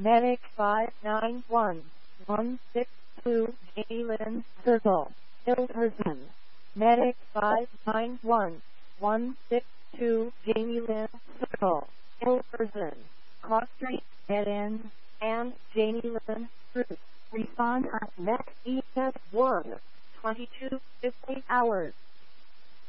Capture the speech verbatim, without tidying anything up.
Medic five nine one, one six two, Jalen Circle, Hilterson. Medic five nine one, one six two, Jalen Circle, Hilterson. Cross Street, Dead End, and Jalen Street. Respond at Met E S one, twenty-two fifty hours.